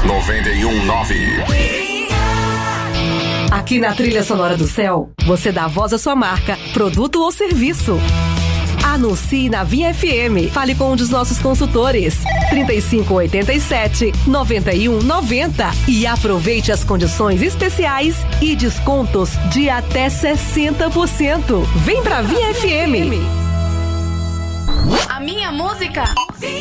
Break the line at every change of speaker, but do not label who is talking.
91.9.
Aqui na Trilha Sonora do Céu, você dá voz à sua marca, produto ou serviço. Anuncie na Vinha FM. Fale com um dos nossos consultores. 3587-9190. E aproveite as condições especiais e descontos de até 60%. Vem pra Vinha FM.
A minha música